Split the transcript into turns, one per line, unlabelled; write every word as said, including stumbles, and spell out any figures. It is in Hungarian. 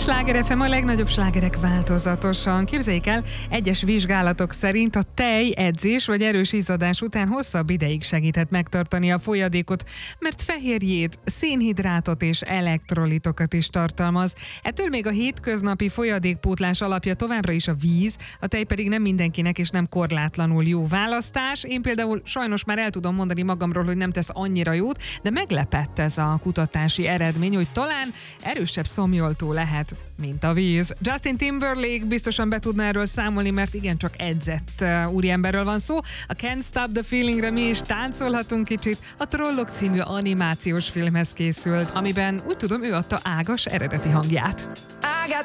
Sláger ef em, a legnagyobb slágerek változatosan. Képzeljék el, egyes vizsgálatok szerint a tej, edzés vagy erős izzadás után hosszabb ideig segíthet megtartani a folyadékot, mert fehérjét, szénhidrátot és elektrolitokat is tartalmaz. Ettől még a hétköznapi folyadékpótlás alapja továbbra is a víz, a tej pedig nem mindenkinek és nem korlátlanul jó választás. Én például sajnos már el tudom mondani magamról, hogy nem tesz annyira jót, de meglepett ez a kutatási eredmény, hogy talán erősebb szomjoltó lehet, mint a víz. Justin Timberlake biztosan be tudna erről számolni, mert igencsak edzett uh, úriemberről van szó. A Can't Stop the Feelingre mi is táncolhatunk kicsit. A Trollok című animációs filmhez készült, amiben úgy tudom, ő adta ágas eredeti hangját.